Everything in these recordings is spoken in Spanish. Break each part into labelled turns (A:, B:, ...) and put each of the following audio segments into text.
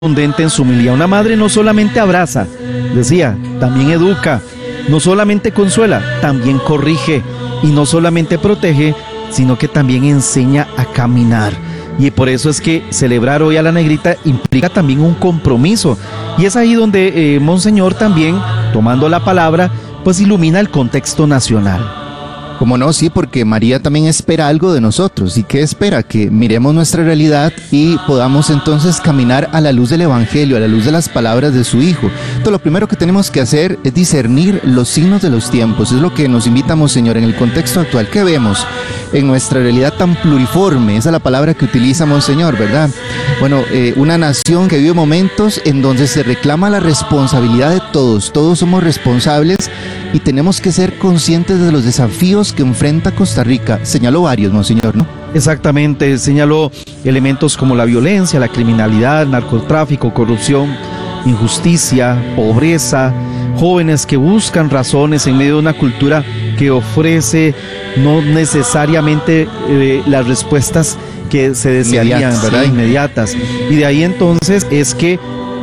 A: contundente en su humildad. Una madre no solamente abraza, decía, también educa, no solamente consuela, también corrige, y no solamente protege, sino que también enseña a caminar. Y por eso es que celebrar hoy a la Negrita implica también un compromiso. Y es ahí donde Monseñor también, tomando la palabra, pues ilumina el contexto nacional.
B: Como no, sí, porque María también espera algo de nosotros. ¿Y qué espera? Que miremos nuestra realidad y podamos entonces caminar a la luz del Evangelio, a la luz de las palabras de su Hijo. Entonces, lo primero que tenemos que hacer es discernir los signos de los tiempos. Es lo que nos invita Monseñor en el contexto actual. ¿Qué vemos en nuestra realidad tan pluriforme? Esa es la palabra que utiliza Monseñor, ¿verdad? Bueno, una nación que vive momentos en donde se reclama la responsabilidad de todos. Todos somos responsables y tenemos que ser conscientes de los desafíos que enfrenta Costa Rica. Señaló varios, Monseñor, ¿no?
A: Exactamente, señaló elementos como la violencia, la criminalidad, narcotráfico, corrupción, injusticia, pobreza, jóvenes que buscan razones en medio de una cultura que ofrece no necesariamente las respuestas que se desearían, ¿verdad? Inmediatas. Y de ahí entonces es que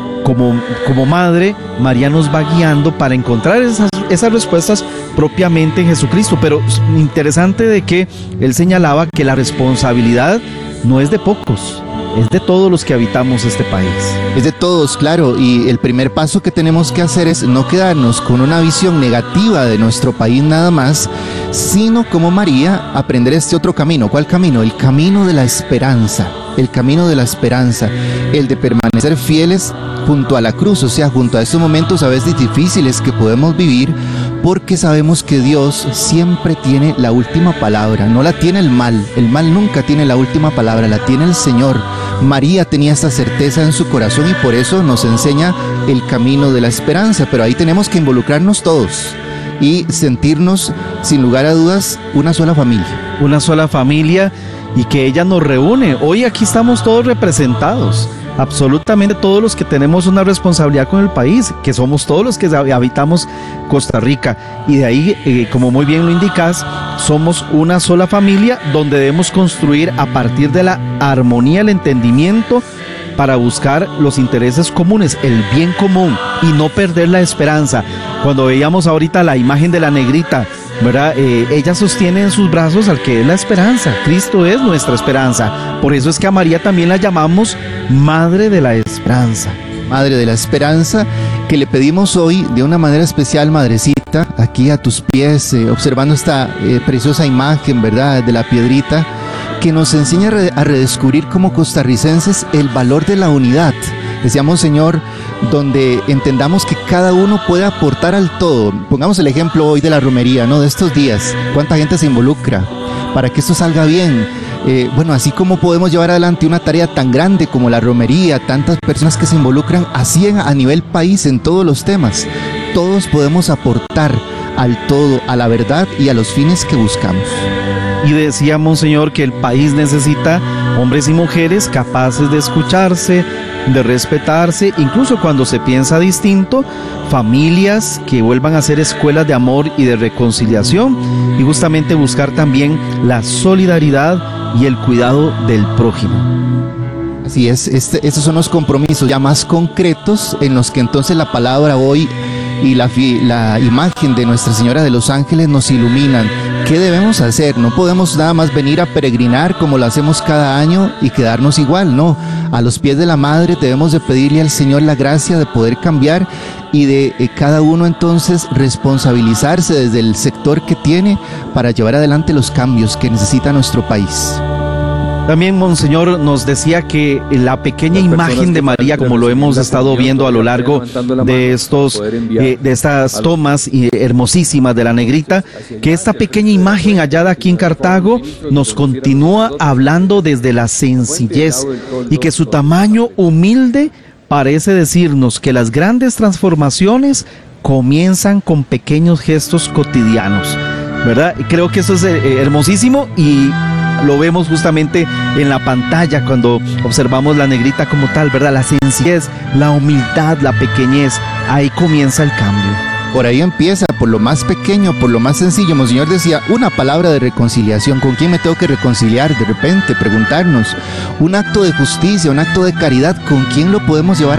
A: como madre, María nos va guiando para encontrar esas respuestas propiamente en Jesucristo. Pero interesante de que él señalaba que la responsabilidad no es de pocos, es de todos los que habitamos este país.
B: Es de todos, claro, y el primer paso que tenemos que hacer es no quedarnos con una visión negativa de nuestro país nada más, sino como María, aprender este otro camino. ¿Cuál camino? El camino de la esperanza, el camino de la esperanza, el de permanecer fieles junto a la cruz, o sea, junto a estos momentos a veces difíciles que podemos vivir, porque sabemos que Dios siempre tiene la última palabra, no la tiene el mal nunca tiene la última palabra, la tiene el Señor. María tenía esta certeza en su corazón y por eso nos enseña el camino de la esperanza, pero ahí tenemos que involucrarnos todos y sentirnos, sin lugar a dudas, una sola familia.
A: Una sola familia y que ella nos reúne. Hoy aquí estamos todos representados. Absolutamente todos los que tenemos una responsabilidad con el país, que somos todos los que habitamos Costa Rica. Y de ahí, como muy bien lo indicas, somos una sola familia donde debemos construir a partir de la armonía, el entendimiento, para buscar los intereses comunes, el bien común y no perder la esperanza. Cuando veíamos ahorita la imagen de la Negrita, ¿verdad? Ella sostiene en sus brazos al que es la esperanza. Cristo es nuestra esperanza. Por eso es que a María también la llamamos Madre de la Esperanza.
B: Madre de la Esperanza, que le pedimos hoy de una manera especial, Madrecita, aquí a tus pies, observando esta preciosa imagen, ¿verdad?, de la piedrita, que nos enseña a redescubrir como costarricenses el valor de la unidad. Decíamos, Señor, donde entendamos que cada uno puede aportar al todo. Pongamos el ejemplo hoy de la romería, ¿no?, de estos días. ¿Cuánta gente se involucra para que esto salga bien? Bueno, así como podemos llevar adelante una tarea tan grande como la romería, tantas personas que se involucran así a nivel país en todos los temas, todos podemos aportar al todo, a la verdad y a los fines que buscamos.
A: Y decía Monseñor que el país necesita hombres y mujeres capaces de escucharse, de respetarse, incluso cuando se piensa distinto, familias que vuelvan a ser escuelas de amor y de reconciliación, y justamente buscar también la solidaridad y el cuidado del prójimo.
B: Así es, estos son los compromisos ya más concretos en los que entonces la palabra hoy y la imagen de Nuestra Señora de los Ángeles nos iluminan. ¿Qué debemos hacer? No podemos nada más venir a peregrinar como lo hacemos cada año y quedarnos igual, no. A los pies de la Madre debemos de pedirle al Señor la gracia de poder cambiar y de cada uno entonces responsabilizarse desde el sector que tiene para llevar adelante los cambios que necesita nuestro país.
A: También Monseñor nos decía que la pequeña imagen de María, como lo hemos estado viendo a lo largo de estas tomas hermosísimas de la Negrita, que esta pequeña imagen hallada aquí en Cartago nos continúa hablando desde la sencillez y que su tamaño humilde parece decirnos que las grandes transformaciones comienzan con pequeños gestos cotidianos, ¿verdad? Creo que eso es hermosísimo y lo vemos justamente en la pantalla cuando observamos la Negrita como tal, ¿verdad? La sencillez, la humildad, la pequeñez, ahí comienza el cambio.
B: Por ahí empieza, por lo más pequeño, por lo más sencillo. Monseñor decía, una palabra de reconciliación. ¿Con quién me tengo que reconciliar? De repente, preguntarnos. Un acto de justicia, un acto de caridad. ¿Con quién lo podemos llevar